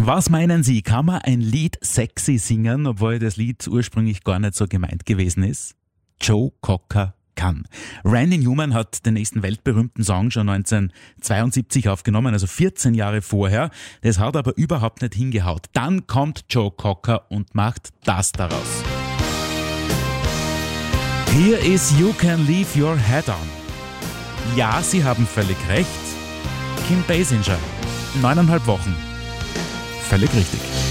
Was meinen Sie, kann man ein Lied sexy singen, obwohl das Lied ursprünglich gar nicht so gemeint gewesen ist? Joe Cocker kann. Randy Newman hat den nächsten weltberühmten Song schon 1972 aufgenommen, also 14 Jahre vorher. Das hat aber überhaupt nicht hingehaut. Dann kommt Joe Cocker und macht das daraus. Here is You Can Leave Your Head On. Ja, Sie haben völlig recht. Kim Basinger. 9,5 Wochen. Völlig richtig.